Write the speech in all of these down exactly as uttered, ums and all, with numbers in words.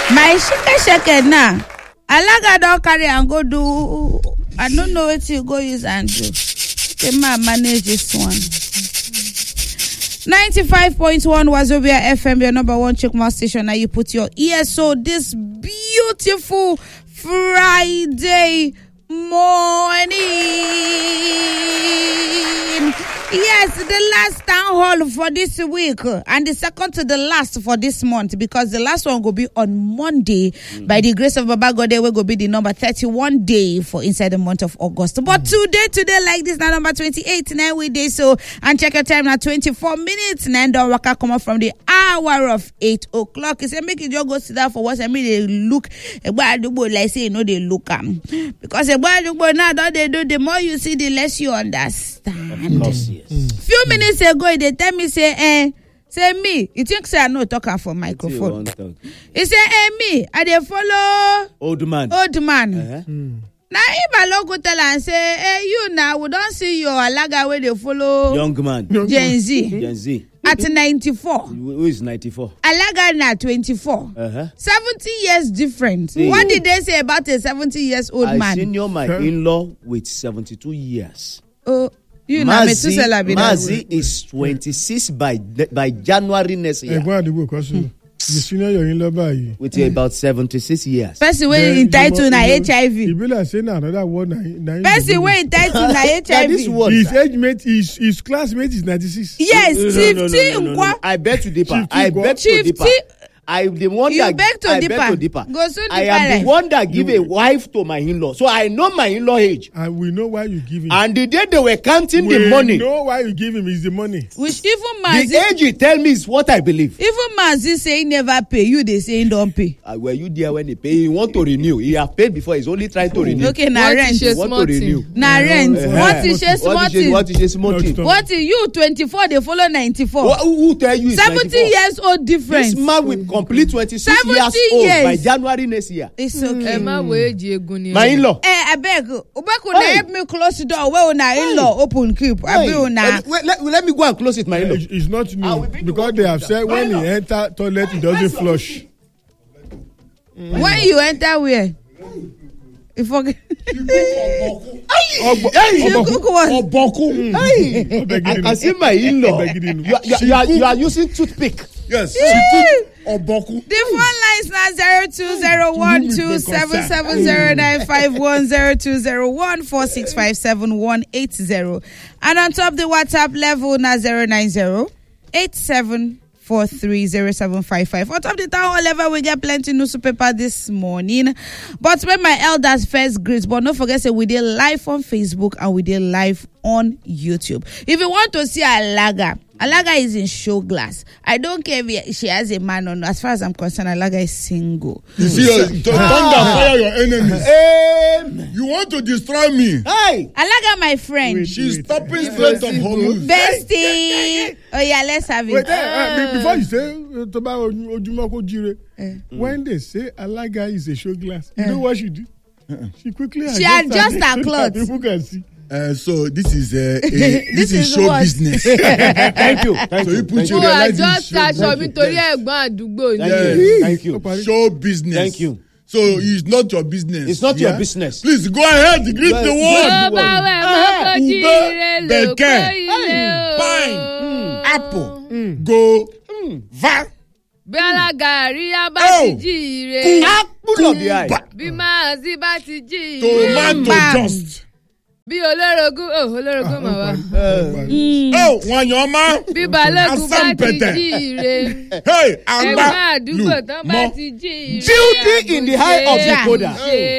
My shake shake now. Alaga don't carry and go do. I don't know what you go use and do. The man manage this one. ninety-five point one Wazobia F M, your number one Chukma station. Now you put your ears so this beautiful Friday morning. Yes, the last town hall for this week and the second to the last for this month, because the last one will be on Monday. Mm. By the grace of Baba God, we will be the number thirty-one day for inside the month of August. But mm. today, today like this, now number twenty-eight, now we day so, and check your time now twenty-four minutes, and don't waka come up from the hour of eight o'clock. It's a make you just go sit down for what I mean. They look, like say you know they look um because now that they do, the more you see, the less you understand. Mm. Few minutes ago, they tell me say, eh, say me. You think say I know talking for microphone? He say, eh, me. I dey follow old man. Old man. Uh-huh. Mm. Now if I look tell and say, eh, you now we don't see your alaga where they follow young man. Gen Z. Gen Z. At ninety-four. Who is ninety-four? Alaga na twenty-four. Uh-huh. seventy years different. See, what did they say about a seventy years old I man? I senior my huh? in-law with seventy-two years. Oh. You Mazi, Mazi is twenty-six by by January next year. Hmm. You senior your in-law by with mm. about seventy-six years. Person wey entitled na H I V. He be like saying another word na. Person wey entitled na H I V. This word, his age mate, his his classmate is ninety-six. Yes, Chief no, no, T. No, no, no, no. I bet to differ. I bet Chief to differ. T. I the one you that beg to I differ. beg to differ. Go soon I am the one that give you, a wife to my in-law, so I know my in-law age. And we know why you give him. And the day they were counting we the money, we know why you give him is the money. Which even Mazi, the age you tell me is what I believe. Even Mazi say he never pay, you they say he don't pay. Uh, were you there when he pay? He want to renew. He have paid before. He's only trying to renew. Okay, now rent. He want to renew. Now rent. What is she smarting? What is she smarting? What is you twenty-four? They follow ninety-four. What, who tell you? Seventy years old difference. This man will complete twenty-six years old years. by January next year. It's okay. Mm. My in-law. Eh, I beg. Ubeko na help me close the door. Where una in-law open keep. I be una. Let, let, let me go and close it, my in-law. It's not new because they have said when he enter toilet he doesn't flush. Mm. When you enter where? You forget. Oboku. Hey, I can see my in-law. You are, you are, you are using toothpick. Yes. Oboku. The phone lines now zero two zero one two seven seven zero nine five one zero two zero one four six five seven one eight zero, and on top the WhatsApp level now zero nine zero eight seven four three zero seven five five. On top the town hall level, we get plenty newspaper this morning. But when my elders first greet, but don't forget say we did live on Facebook and we did live on YouTube. If you want to see Alaga, Alaga is in show glass. I don't care if she has a man on. As far as I'm concerned, Alaga is single. You see, so, thunder ah. fire your enemies. Amen. You want to destroy me? Hey, Alaga, my friend. Wait, She's stopping straight of her move. Bestie. Oh yeah, let's have it. Wait, uh, uh, before you say uh, when they say Alaga is a show glass, you uh. know what she do? Uh-uh. She quickly she adjusts her, her clothes. People can see. Uh, so this is uh, a, this, this is show what? Business. Thank you. Thank so you. you put Thank your you. I just aṣọ mi torí ẹ̀gbọ́n àdúgbò ni. Thank you. Show business. Thank you. So it's not your business. It's not yeah? your business. Please go ahead, greet the world. Ube, beke, pine, apple, go, va. Bí alágàrí bá ti jíire. Apple of the eye. Bí Mazi bá ti jíire. Tomato just. Bí olórogún oh olórogún mà wá. Oh wọn yan ọmọ. Bí balógun bá ti jíire. Hey àgbà ẹgbẹ́ àdúgbò tán bá ti jíire. Beauty in the eye of the coda.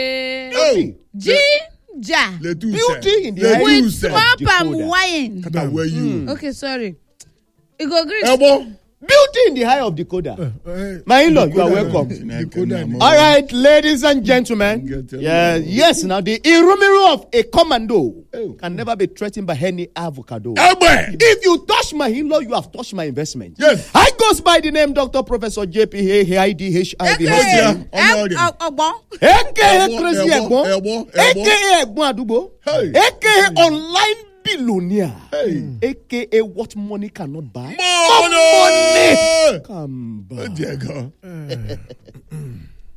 Ginger. Beauty in the eye with small palm wine. Mm. Okay, sorry. You go green. Elbow. Beauty in the eye of decoder. Uh, uh, My in-law, you are welcome. All right, ladies and gentlemen. Yeah, yes, now the Irumiru of a commando can never be threatened by any avocado. If you touch my in-law, you have touched my investment. Yes. I goes by the name Doctor Professor J P H I D H I D. A K A Crazy Egbon. A K A Egbon Adubo. A K A Online Billionaire. Hey. A K A what money cannot buy. More money. Come back. Oh, dear God.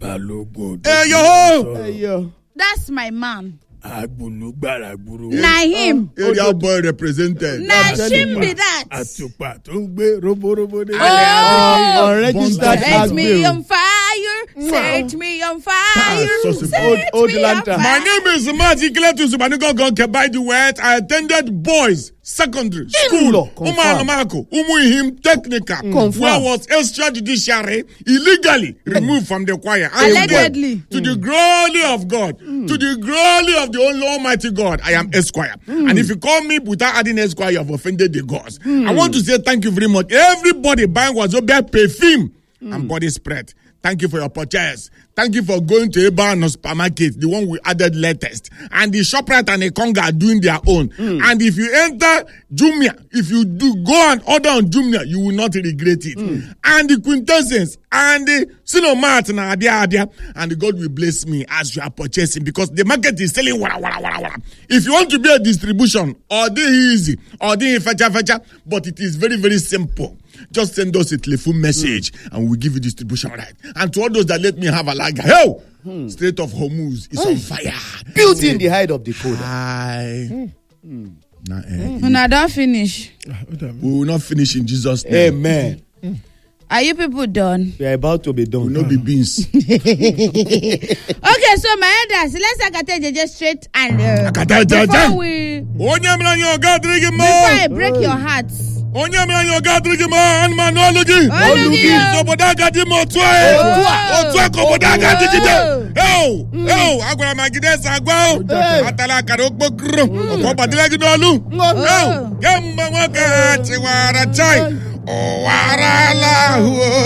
Hey, yo. Hey, yo. That's my man. Agbulu gbara gburu. Na him. Area boy represented. Na him be that. Atupa tó ń gbé robo robo de. Oh, Unregistered set me Agbero. on fire. Set me on fire. so simple. Set Old- old me on lantern. My fire. name is Mazi Kiletu Subanigogo by the word. I attended boys secondary school. Confirm. Uma Alamako, Umuhim Technical, Confirm. where was extrajudiciary illegally removed from the choir. I am Allegedly. there. To the glory of God, to the glory of the only Almighty God, I am Esquire. And if you call me without adding Esquire, you have offended the gods. I want to say thank you very much. Everybody buying Wazobia perfume and body spread. Thank you for your purchase. Thank you for going to Eba no supermarket, the one we added latest. And the ShopRite and the Konga are doing their own. Mm. And if you enter Jumia, if you do go and order on Jumia, you will not regret it. Mm. And the quintessence and the Sinomat and Adia Adia, and the God will bless me as you are purchasing because the market is selling wara wara wara wara. If you want to be a distribution, or the easy, or the fecha fecha, but it is very, very simple. Just send us a telephone message mm. and we'll give you distribution right. And to all those that let me have a like, hey, hmm. Strait of Hormuz is on fire. Built in the height of the coda. Aye. Mm. Mm. Nah, eh, When I don't finish. we will not finish in Jesus' name. Amen. Mm. Are you people done? We are about to be done. We will not be beans. Okay, so my elders, let's Akate just straight and uh, Akate before we before I break your hearts. Onye mi anyo gadrigi mo anma no lugi. Olugi. So boda gadi mo twa e. O twa ko boda gadi gide. Yo, yo, agora magide sagwa o. Atala karo gbogro. Ko badile gide olu. Yo, gemba waka tiwara chai. O wara la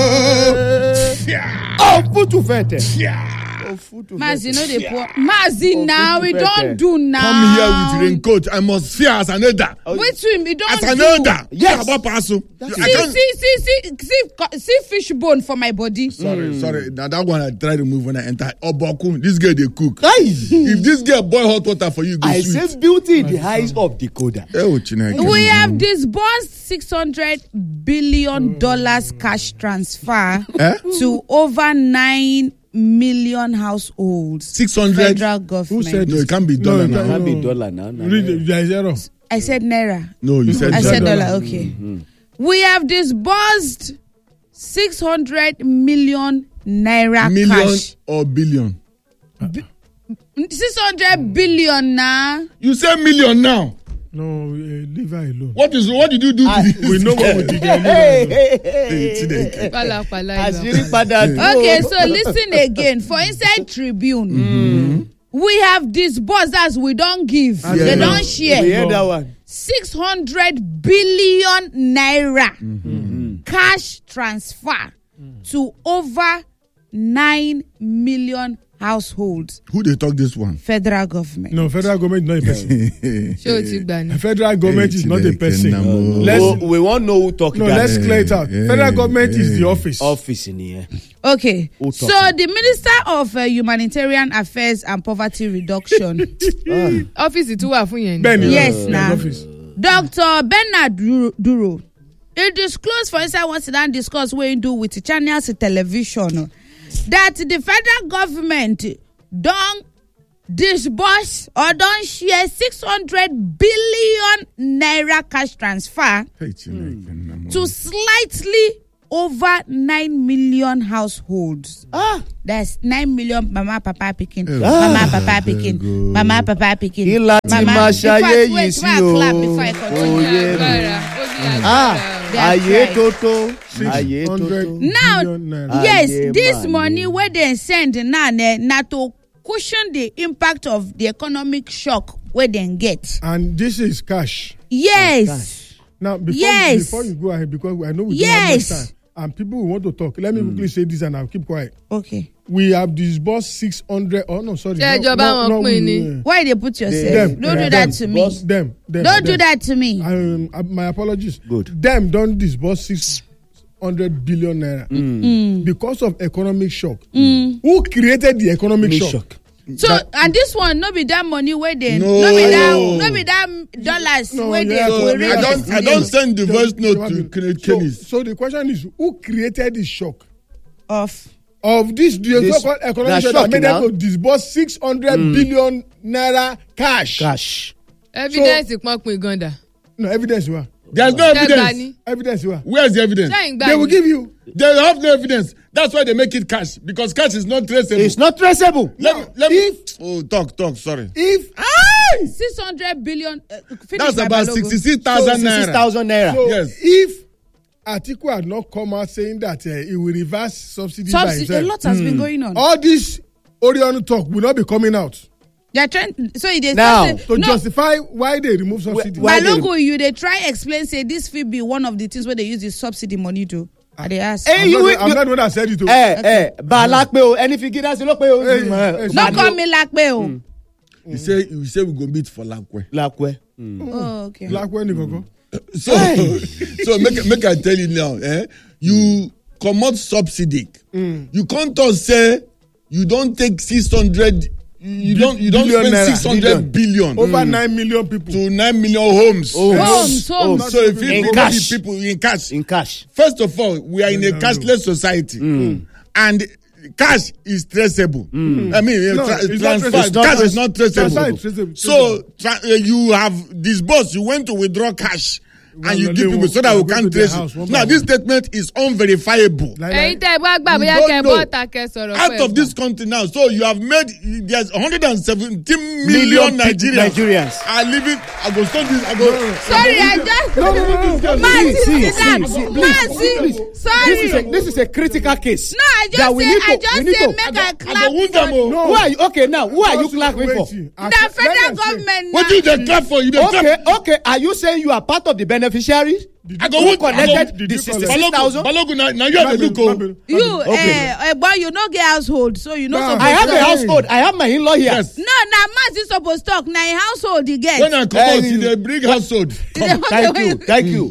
ho. Oh, put to fete. Yeah. Mazi, no dey pour. Mazi, now we don't do now. Come here with raincoat. I must fear as an elder. Wait to him, we don't As do. an elder. Yes. About Paso. See, see, see, see, see, see fish bone for my body. Sorry, mm. sorry. Now that one I try to move when I enter. Oboku, this girl they cook. Guys, If this girl boil hot water for you, go I sweet. said beauty in the height of the coda. Oh, Chineke. We have disbursed six hundred billion dollars cash transfer Eh? to over nine million households. Six hundred. Federal government. Who said No, it can't be No, dollar it now. can't Can't be dollar now. now. Read it. There is error. I said naira. No, you said I said dollar. dollar. Okay. We have disbursed six hundred million naira million cash. or billion. Six hundred billion now. You say million now. No, uh, leave her alone. What is what did you do to this? We know what we did. Hey, Hey, hey, hey. Chineke. Pala, pala, Àṣírí padà dúró. Okay, so listen again. For Inside Tribune, mm-hmm. we have disbursed as we don't give. Yeah. They Yeah. don't We share. hear that one. six hundred billion naira mm-hmm. cash transfer mm. to over nine million households. Who they talk this one? Federal government. no, federal government is not a person. Show it Gbani. The federal government is not a person. No. Let's Oh, we won't know who talking no, that. let's clear it out. Yeah, Federal government yeah. is the office. Office in here. Okay. Who So talking? the Minister of uh, Humanitarian Affairs and Poverty Reduction, Office tu wà fún yẹn. Benny, Yes, uh, now. office. Doctor Bernard Duro, Duro, he disclosed for inside one sit discuss what he do with the channels television that the federal government don't disburse or don't share six hundred billion naira cash transfer Hey, Chineke. to slightly over nine million households. Ah, That's nine million mama papa picking, Oh. mama papa picking, mama papa picking. Kí láti máa ṣayé yìí sí o. o. Agbára, ó ní Ah, agbára. ayé tó tó. Ayé tó Hundred tó. Now, billion naira. yes, Aye, this man. money where they send now ne, na to cushion the impact of the economic shock where they get. And this is cash. Yes. Now, before, Yes. before you go ahead, because I know we Yes. don't have much time, and people will want to talk. Let me quickly say this and I'll keep quiet. Okay. We have disbursed six hundred. Oh, no, sorry. Ṣé No, ìjọba no, wọn no, pín we- ni? uh, Why they put yourself? Them, Don't do them, that to me. boss, Them, them, Don't do them. that to me. Um, uh, my apologies. Good. Them don't disburse six hundred billion naira Mm. because of economic shock. Who created the economic Me shock? shock. So and this one no be that money where they No. no be that no be that dollars No, where yeah. they So, go I raise. don't I don't send the voice note to So, Kenneth Kennis. so the question is, who created the shock? Off. of this the This- so-called they are economic that shocking made them now. to disburse six hundred mm. billion naira cash. Cash. evidence pọnpin ganda. No evidence wa. There's no evidence. ni. Evidence wa. Where's the evidence? sẹ́yìn gbà They will ní. give you. They have no evidence. That's why they make it cash because cash is not traceable. It's not traceable. Let, No, me- let if- me. Oh, talk, talk. Sorry. If six hundred billion. Uh, finish That's my about Balogun. sixty-six thousand six naira. thousand naira. so Yes. if Atiku had not come out saying that uh, he will reverse subsidy by Subsidy, a himself, lot has been going on. all this Orion talk will not be coming out They are trying. So they Now, say, to no, justify why they remove subsidy. Why they- Balogun, you they try explain say this fit be one of the things where they use the subsidy money to. And they ask. Hey, I'm, you, not, you, I'm not the one that said it. o. ẹ ẹ bàálà pé o ẹni fi gíga sí ló pé o. Hey, Mm, hey, eh, no Balo- call me like me. Oh. You say you say we go meet for Lakwe. Lakwe. Oh, okay. Black when you go. So so make make I tell you now, eh? You comot subsidy. Mm. You can't just say you don't take six hundred. You Bi- don't you don't billion spend naira. six hundred billion Over nine million people. to nine million homes. Oh. Homes, Oh. homes. So if In you go cash. the people in cash, In cash. first of all, we are in a cashless society, and cash is traceable. I mean, uh, No, tra- it's not transfer traceable. cash is not traceable. Transfer is traceable. So tra- uh, you have disbursed. You went to withdraw cash. Well, And you no, give they people will- so that they we will go can to their trace house it. one Now, by this one. statement is unverifiable. Like, ẹ̀yin like, tẹ́ ẹ bá gbà You bóyá don't kẹ́ ẹ know. bọ́ ta kẹ́ sọ̀rọ̀ Out fún of ẹ̀ this country now, so you have made there's one hundred seventeen million Million Nigerians, Nigerians. are living. I go stop this. I go. Sorry, I just. No, no, no, no. Man, See, see, sit down. see, see, Man, please, see. please. Sorry. This is a this is a critical case. No, I just that we say, need to- I we just need say, to- make I I go- I clap. go wound them, for- oh. No. Who are you? Okay, now who are you Also, clapping wait, for? I- The let them federal say- government. What now- do you dey clap for? You dey Okay, clap. okay. Are you saying you are part of the beneficiaries? Did I you go Who wound. I go- collected did the you collect- sixty-six Balogun, thousand? Balogun, now, now you have to look. Oh. Babelu, You, Babelu. Okay. uh, uh, boy, you no get household, so you know. Nah. supposed I have to- a household. I have my in-law here. Yes. No, now man is supposed to talk. Now in household you get. When I come Hey, out, see the big household. Come, thank you, thank you.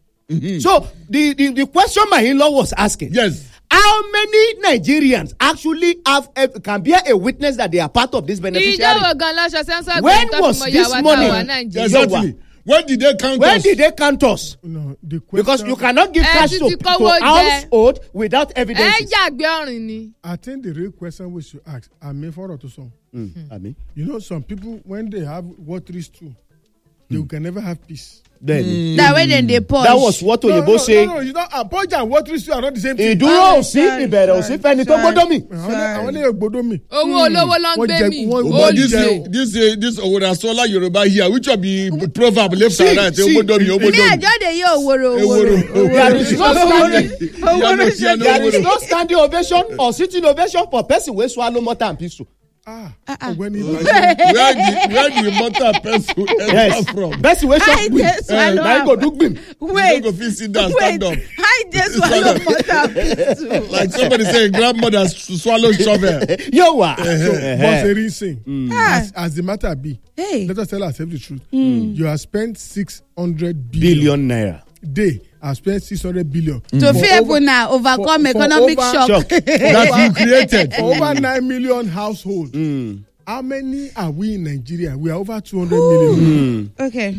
So the, the the question my in-law was asking. Yes. How many Nigerians actually have a, can bear a witness that they are part of this beneficiary? ìjọba gan lọ́sọ̀ sẹ́ńsọ̀ When gbẹ̀ntọ́ was fi mọ this ìyàwó money? àtàwọn nàìjíríà. Exactly. When did they count When us? did they count us? No, the question, Because you cannot give Eh, cash to, títí to kówó jẹ. household without ẹ evidence. yàgbé ọ̀rìn ni. I think the real question we should ask, I mean, for to some. Abi. You know, some people when they have what is true, they can never have peace. Then That way then they pause. that was what No, Oyinbo no, say. no, no, you know, apology and what is true are not the same thing. Ìdúró Oh, òsì sorry, ìbẹ̀rẹ̀ òsì fẹ́ni tó sorry. gbọ́dọ̀ mi. Àwọn ilé ògbódó mi. owó olówó ló ń Wọ́n gbé jẹ- mi. wọ́n- Oh, wọ́n but this jẹ- uh, this uh, this Oworasola Yoruba here, which will be proverb left See, and right. see, Obodomi, Me Obodomi. I just dey hear oworo Eworo. oworo. There is no standing, Oworo ṣe there is no standing ovation or sitting ovation for person wey swallow mortar and pistol. Ah, Ah, ah. ọ̀gbẹ́ni Where the where the mortar pencil enter Yes, from? person wey I chop gbim dey swallow na him go do gbim. Wait, You no go fit sit down, wait. stand up. I just swallow mortar pistol. Like somebody say, grandmother s- swallow shovel. Yóò wà. Boss Erin sing. Ah. As, as the matter be, Hey. let us tell ourselves the truth. You have spent six hundred billion. Billion naira. They have spent six hundred billion. To For fit over- able now overcome for- for economic over- shock. Shock. That you created. For over nine million households. How many are we in Nigeria? We are over two hundred million. Okay.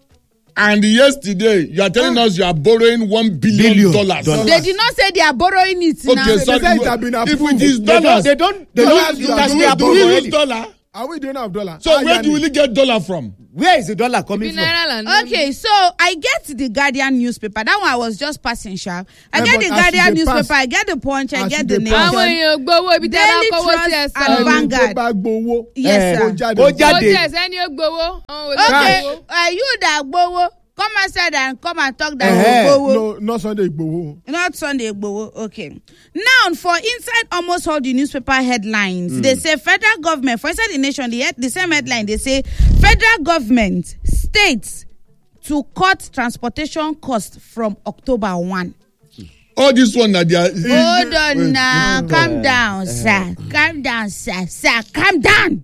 And yesterday, you are telling us you are borrowing one billion Billion dollars. dollars. They did not say they are borrowing it now. Okay, so They said it had been if approved. it is They don't. dollars, They don't. They Dollars don't. you You are can doing stay it, above do we already. use dollar? Are we doing have dollar? So Ah, where do Yanni. we get dollar from? Where is the dollar coming bí from? náírà là ń ná. Okay, so I get the Guardian newspaper. That one I was just passing sharp. I Yeah, get but the as Guardian they newspaper. pass- I get the Punch. I as get they the pass- àwọn Nation. èèyàn gbowó ibi tí a bá Daily kówó sí Trust ẹsẹ̀. and Ẹni Vanguard. tó bá gbowó. Yes, kó sir. jáde. Kó kò jáde. tí ẹsẹ̀ ni ó gbowó. àwọn olè Okay, gbowó. uh, you that gbowo, come outside and come and talk that Eh, you gbowo. No, not Sunday Igboho. Not Sunday gbowo. Okay. Now, for inside almost all the newspaper headlines, they say federal government. For inside the Nation, the, the same headline they say federal government states to cut transportation costs from October one. All this one that they are. Hold on now, calm down, sir. Calm down, sir. Sir, calm down.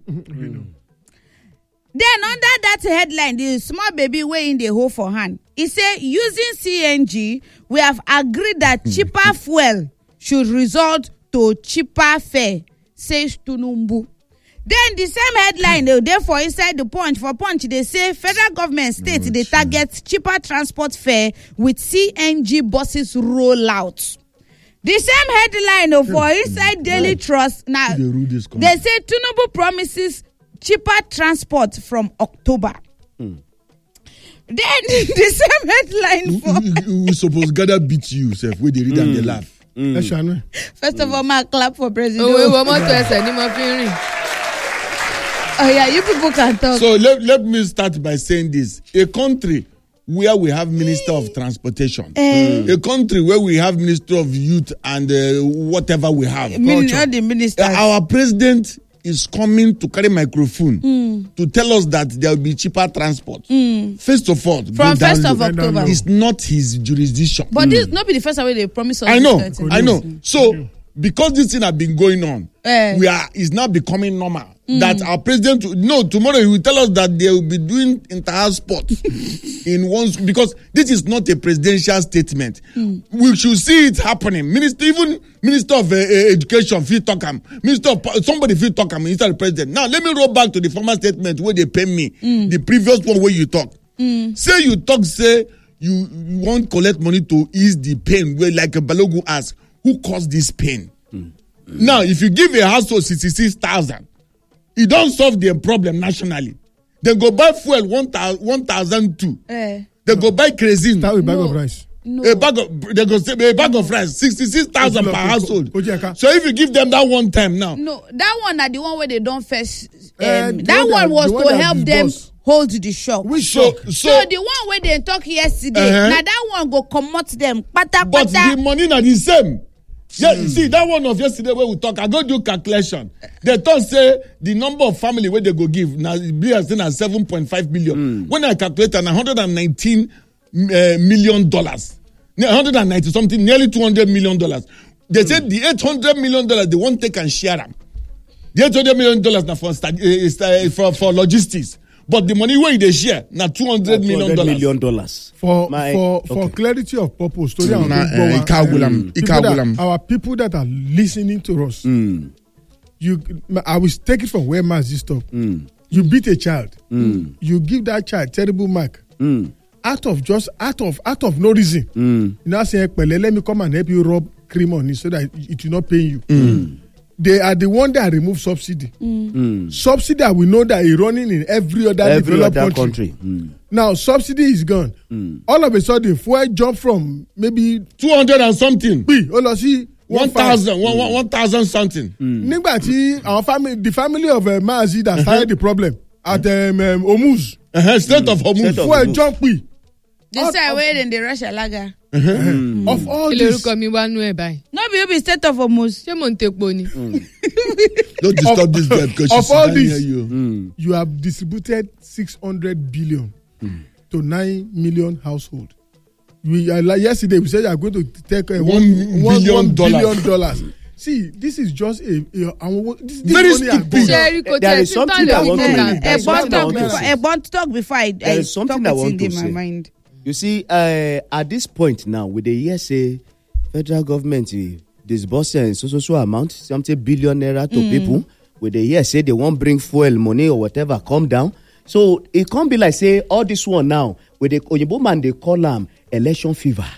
Then under that headline, the small baby way in the hole for hand. It say using C N G, we have agreed that cheaper fuel should result to cheaper fare, says Tunumbu. Then the same headline, they therefore inside the Punch, for Punch, they say federal government states they target cheaper transport fare with C N G buses rollout. The same headline oh, for inside Daily Trust. Now, They rule this country. they say Tinubu promises cheaper transport from October. Mm. Then the same headline for. we, we suppose gather beat you, sef. Where they read and they laugh. ẹ ṣàánú. First of all, ma clap for President. Òwe wo mọ́tò ẹsẹ̀ ni mo fi ń rìn. Oh yeah, you people can talk. So let, let me start by saying this. A country where we have Minister of Transportation, Eh. a country where we have Minister of Youth and uh, whatever we have. Min- all the ministers. Uh, Our president is coming to carry microphone Mm. to tell us that there will be cheaper transport. First of all, From go down first of low. October. It's not his jurisdiction. But this not be the first time they promise us. I know, this kind of I know. thing. So because this thing has been going on, Eh. we are is now becoming normal. That our president, no, tomorrow he will tell us that they will be doing inter-house sport in one, because this is not a presidential statement. We should see it happening. Minister, even Minister of uh, uh, Education, Phil Tockham, Minister of Po- somebody, Phil Tockham, instead of the president. Now let me roll back to the former statement where they pay me, the previous one where you talk. Say you talk, say you, you want collect money to ease the pain. Where like a Balogu asks, who caused this pain? Now, if you give a household sixty-six thousand, it don't solve their problem nationally. They go buy fuel one thousand one thousand two. Eh. They go buy kerosene. Start with bag No. of rice. No. A bag of they go say a bag of rice sixty-six thousand per household. Ojeka. So if you give them that one time now, No, that one are the one where they don't first. Um, Eh, the that one one that- was the one to that help the them boss. hold the shop. Which so shock? so, So the one where they talk yesterday, Uh-huh. now that one go comot them. Pata but pata. the money na the same. Yeah, see that one of yesterday where we talk, I go do calculation. They thought say the number of family where they go give now be as at seven point five million. When I calculate an one hundred nineteen uh, million dollars, one hundred ninety something, nearly two hundred million dollars. They said the eight hundred million dollars they won't take and share them. The eight hundred million dollars now for, sta- uh, for for logistics, but the money where they share now two hundred million dollars. million dollars. For My- for for okay. clarity of purpose, story àwọn Na, tó gbọ́ eh, wa, Ikagulam, eh, people that- Ikagulam. our people that are listening to us, Mm. you, I will take it from where Mazi stop. Mm. You beat a child, Mm. you give that child terrible mark. Mm. Out of just out of out of no reason. Mm. You now say, "Pẹ̀lẹ́, let me come and help you rub cream on it so that it will not pain you." Mm. They are the one that remove subsidy. Mm. Subsidy that we know that is running in every other Every developed other country. country. Mm. Now subsidy is gone. Mm. All of a sudden, fuel jump from maybe Two hundred and something. bí ó lọ sí One one five. thousand, one, one, one thousand something. Nígbà tí our family, the family of uh, Maazi that started the problem at um, um, Omuz, Uh-huh. State of Hormuz. State of- fuel jump bí. This time where then the Russia lager. Of all Kí this, lorúkọ mi wá nú ẹ̀ báyìí? No be you be state of Hormuz. Ṣé mò ń tepo ni? Don't disturb this girl because of she's all not this- near you. Mm. you have distributed six hundred billion to nine million households. We uh, like yesterday we said you are going to take uh, One billion dollars. billion dollars. See, this is just a, a, a this, this Very money are stupid. gone. Ṣé rí kò There tẹ̀ is sí something tán lè that I fi want to jẹ́ read. ká? There's Ebon something I talk want to before. say. Ebon talk before I, I There is something talk I what's want in to my say. mind. You see, uh, at this point now, with the hear say federal government uh, disbursing so so so amount, something billion naira to people, with the hear say they won't bring fuel money or whatever, come down. So it can't be like say all this one now with the Oyibo man they call them election fever.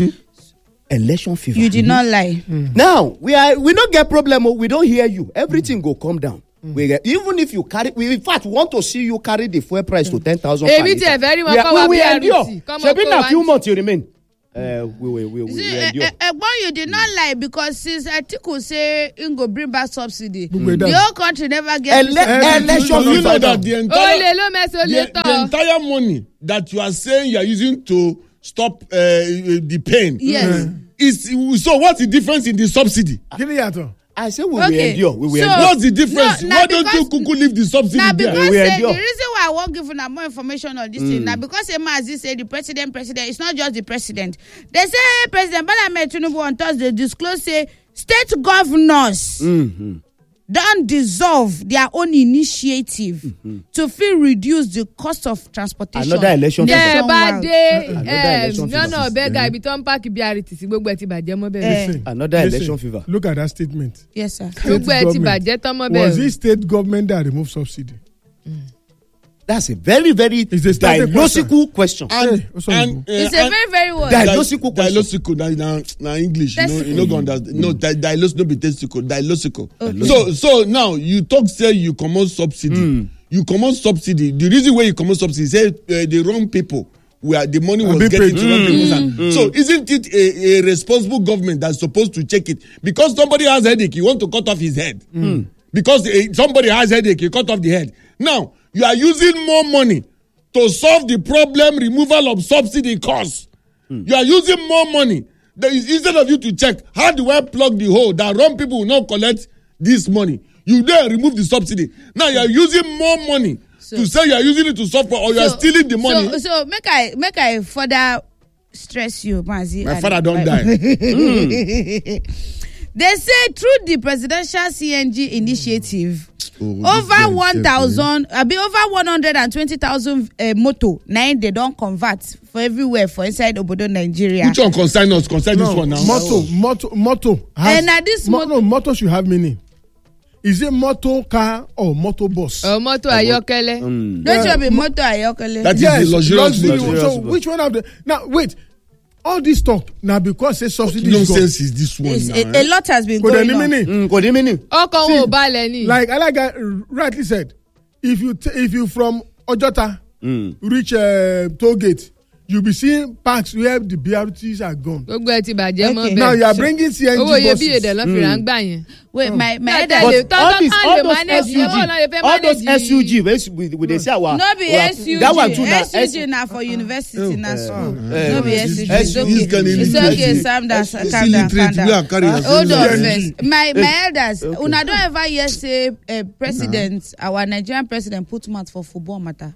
Election fever. You did not lie. Now we are we don't get problem. Oh, we don't hear you. Everything go come down. We get, even if you carry, we in fact want to see you carry the fuel price to ten thousand. Èmi tí ẹ fẹ́ rí wọn kọ́ wá we bí endure. àrùtì. Kọ́mọ Ṣebí kó na wá few ní. months you remain. Uh, we we we we, See, we eh, endure. eh, Egbon, you did not lie because since Atiku say he go bring back subsidy, Gbogbo the ẹ̀dá. whole country never get Ele- this- election Do you know fever. that the Olè entire, ló mẹ́sàn-án the, lè the tọ̀. entire money that you are saying you are using to stop uh, the pain Yes. is so what's the difference in the subsidy? Kí ni yàtọ̀? I say we will Okay, endure. We will so- endure. What's the difference? No, na Why don't you because- kuku leave the subsidy Now there? because We say, endure. the reason why I won't give you more information on this thing now because say Mazi say the president president it's not just the president. They say President Bola Ahmed Tinubu on Thursday disclose say state governors Mm-hmm. don't dissolve their own initiative to feel reduce the cost of transportation. Another election Yes, Tẹ́ ẹ fever. bá someone- dé Another eh, election lọ́nà fever. ọ̀bẹ́gà ibi tó ń páàkì bí arìtì sí gbogbo ẹ̀ ti bàjẹ́ mọ́ bẹ́ẹ̀. Eh. Listen, Another listen, election fever. Look at that statement. Yes, sir. State Gbogbo ẹ̀ ti government. bàjẹ́ tán mọ́ Was bẹ́ẹ̀. it state government that removed subsidy? That's a very, very It's a standard diagnostical question. And, Hey, what's up, and, Igbo? uh, It's a and- very, very word. That- Diagnostical question. Diagnostical, that now, now English, you know, you know, go understand. No, di- diagnos no be testicle, diagnostical. Okay. So, so now you talk say you common subsidy, Mm. you common subsidy. The reason why you common subsidy say uh, the wrong people where the money was be getting paid. to wrong people's hand. Mm. So, isn't it a, a responsible government that's supposed to check it? Because somebody has headache, you want to cut off his head. Mm. Because uh, somebody has headache, you cut off the head. Now you are using more money to solve the problem removal of subsidy costs. You are using more money. There is, instead of you to check, how do I plug the hole that wrong people will not collect this money? You then remove the subsidy. Now you are using more money So- to say you are using it to solve, or you are stealing the money. So, so make I make I further stress you, Mazi. My and- father don't die. They say through the presidential C N G initiative, Oh, this over guy one is thousand, I be over one hundred and twenty thousand uh, moto. Now they don't convert for everywhere for inside Obodo, Nigeria. Which one concern us? Concern this one now. Motto, motto, motto. has- And now this mo- motto- no, motto should have meaning. Is it motto car or motto bus? Ọ mọ́tò ayọ́kẹ́lẹ́. Don't Yeah, you be moto ayokele? That is yes, the luxurious luxury. motor. So which one of the now wait? All this talk now because say subsidy is gone. Nonsense is this one It's- now. a, eh? a lot has been Kò dẹ̀ going ní on. meaning. Mm, kò ní meaning. Ọkàn wo ò balẹ̀ ni. Like Alaga rightly said, if you t- if you from Ojota reach uh, toll gate, you be seeing parks where the B R Ts are gone. Gbogbo ẹ ti bàjẹ́ mọ́ Okay. Now you bẹ́ẹ̀. are bringing C N G Owó iyebíye buses. dẹ̀ lọ́ fi rà ń gbà yẹn. Wait, my my But elder all dey- all these Tọ́tọ́ all lè those manage, S U G owó náà lè fẹ́ all those manage. S U G wey we we dey say our no be our- S U G. that one too na S U G na for university na school. eh, No be S U G. eh, It's this okay. kind of It's illiterate. okay. Calm down. This Calm down. illiterate, Calm we are down. carrying ourselves. Hold on Yeah. first. My my elders, una don ever hear say uh, president, our Nigerian president put mouth for football matter.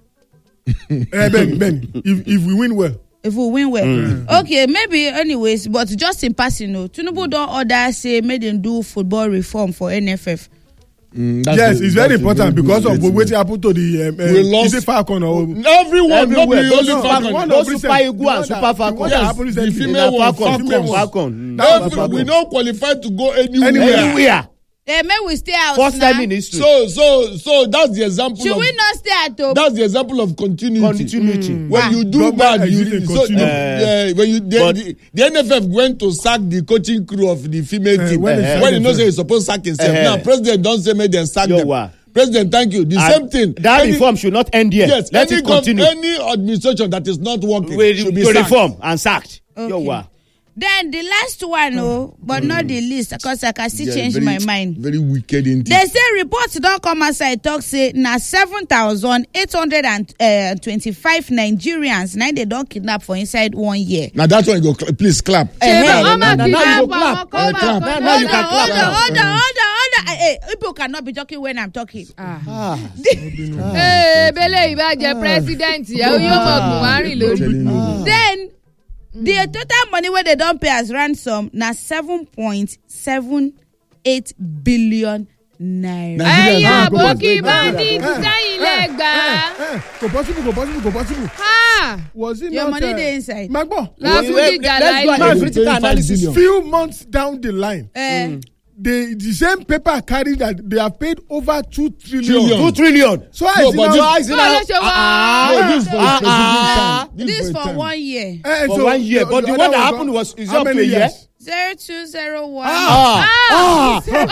Eh, Ben, Ben, if if we win well, If we win well, okay, maybe anyways, but just in passing, no, Tinubu don order say make dem do football reform for N F F. Mm, that's yes, a- it's that's very a important good because of statement. wetin happen to the um, We um, lost- is it Falcon or Everyone, not be Everywhere. only No, Falcon. one Both of recent- Super Eagle the one and that- Super the Falcon. one that Yes, happened the recently. female one, Falcon, Falcons. Falcon. That was Every, Falcon. we don't qualify to go anywhere. Anywhere. Anywhere. Eh, may we stay out First now? time in history. So, so, so that's the example. Should of, we not stay at home? That's the example of continuity. Continuity. When Why? you do Government bad, you existing so, continue. uh, when you the, But- the, the N F F went to sack the coaching crew of the female Uh, team when when, they uh, sack when he knows themselves. say he's supposed to sack himself. Uh-huh. Now president don't say make them sack Yo, them. wa. President, thank you. The And same thing. That Any- reform should not end here. Yes, Let any, it gov- continue. any administration that is not working We should be to sacked. reform and sacked. Okay. Yo, wa. Then the last one, oh, but not the least, because I can still Yeah, change very- my mind. Very wicked in They say reports don't come outside talk say na seven thousand eight hundred and twenty-five Nigerians now they don't kidnap for inside one year. Now that's why you go. Cl- please clap. Eh, Ṣé eh, ọmọ now- now you kidnap go clap. àwọn kan Eh, wà clap. kan Now you náà? can clap Hold on, now. hold on, hold on, hold on. Hey, people cannot be talking when I'm talking. Ah. Ee bẹ́lẹ̀ ìbàjẹ́ president yẹn yóò mọ̀ gùn wá rìn lórí. Then the total money where they don't pay as ransom na seven point seven eight billion naira. Ẹ̀yin Ah, àbókí ah, bandit ah, sẹ́yìn lẹ́gbàá. Eh, Kò possible, kò possible, kò possible. Ha! Was it Your not? money uh, dey inside. Magbo, Láfúdí Let's go Gàláyé. and critical analysis. few months down the line, Eh, the the same paper carried that they have paid over two trillion. Trillion. Two trillion. So I No, see but now. this- Why is it Báwo now? ló ṣe wá? Ah, No, this is for a ah, specific ah. time. this is for a time. one year. Eh, For so one year, but the one other that was happened not- was- is how up to a many year? years? Zero two zero one. Ah. Ah. Ọ̀tẹ̀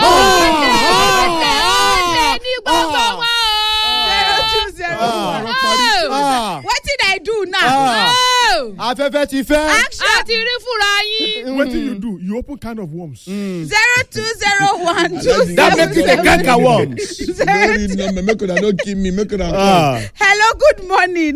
ọ̀tẹ̀ ní gbogbo wọn o. Zero two zero one. Oh! Ah. What did I do now? Ah. Oh! Afẹ́fẹ́ ti fẹ́. Action. A ti rí fúnra yín. What do you do? You open can of worms. Zero two zero one two That seven makes it a seven. canker worms. Very number. Make una no kill me. Make una. Ah. Hello, good morning.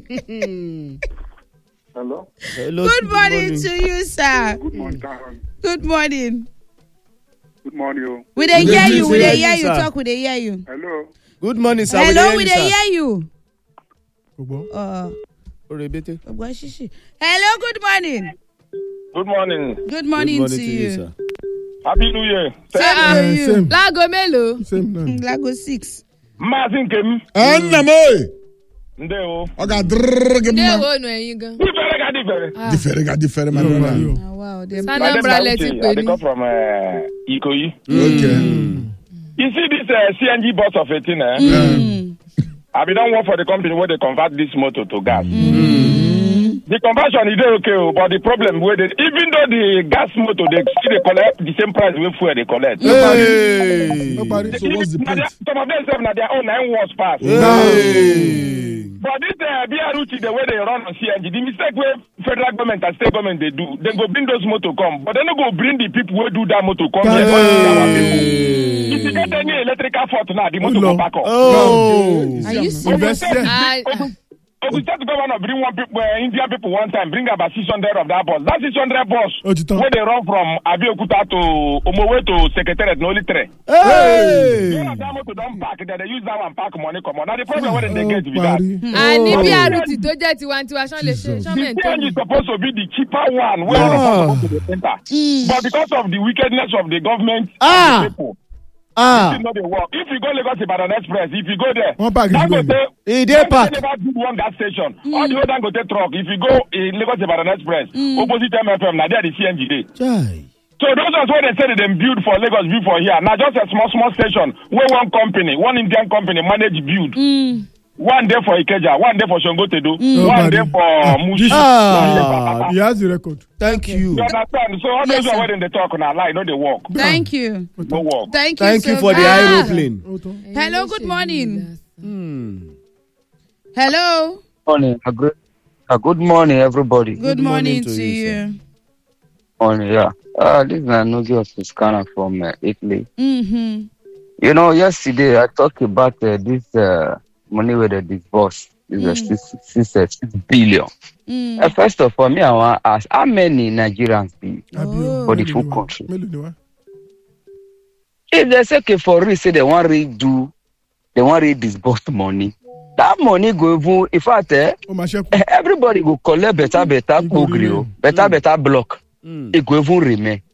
Hello. Hello, Good morning to you, sir. Good morning, Karen. Good morning. Good morning. oh. We dey Good hear morning, you. We sir. dey hear you Sir. talk. We dey hear you. Hello. Good morning, sir. Hello, we dey dey hear you. Gbogbo. Uh, Orebete. Ogbo Shishi. Hello, good morning. Good morning. Good morning, Good morning to, you. sir. Happy New Year. Same Ah, to Eh, you. same, Láago mélòó? same now. Lago six. Mazin Kem. Anna me. Ndeo. Oga drrrr give Ní me. èwo nu ẹ̀yin gan? Different, got different. Different, got different, my How are brother. you? Ah, wow. Them. Sana- My name Anambra is lẹ ti Auchi. pè I ní. come from uh, Ikoyi. Okay. You see this uh, C N G bus of eighteen, eh? Mm. I be don't work for the company where they convert this motor to gas. Mm. The conversion is okay, but the problem with it, even though the gas motor they still they collect the same price with fuel they collect. Hey. Nobody. So what's the point? Some of them have their own nine was passed. Hey. But this uh, B R U T, the way they run on C N G, the mistake where federal government and state government they do, they go bring those motor come, but they don't go bring the people who do that motor come. Hey. Here, if you get any electrical fault now, the motor go back up. Oh, are you serious? Ogun State governor bring one people, uh, Indian people one time, bring about six hundred of that bus. That six hundred bus, oh, where they run from Abeokuta to Omowe to Secretariat, no only three. Hey! You know that motor don't park, that they use that one park money come on. Now the problem where they get with that. And if you are to do that, you want to actually the C N G is supposed to be the cheaper one, where all of us go to the center. But because of the wickedness of the government Ah. and the people, Ah. it not the work. If you go Lagos Ibadan Express, if you go there, One park is Dangote- going. He dey park. never do one gas station. All the way Dangote truck. If you go in Lagos Ibadan Express, opposite M F M, now there the C N G dey. Chai. So those ones where they say that they build for Lagos, build for here. Now just a small, small station where one company, one Indian company manage build. One day for Ikeja, one day for Shongotedo, one Nobody. day for Mushi. Ah. one day for Papa. He has the record. Thank you. You understand? So all Yes, those sir. are where they talk now, lie, no they walk. Thank you. No walk. Thank you. Thank you so for the much. aeroplane. Hello, good morning. Hmm. Hello. Morning. A good, a good morning, everybody. Good, Good morning morning, to to you, you. Morning, yeah. Uh, this is Anogi of Toscana from uh, Italy. Mm-hmm. You know, yesterday I talked about uh, this uh, money where they disbursed. This is six, six, uh, six billion. Mm. Uh, first of all, me, I want to ask, how many Nigerians be Oh. for the full country? Melody, If they say, okay, for real, say they want to redo, they want to disburse money. That money go even, in fact, eh, oh, my shepherd. everybody go collect better, better go progrio, remain. better, better block. Mm. It go even remain.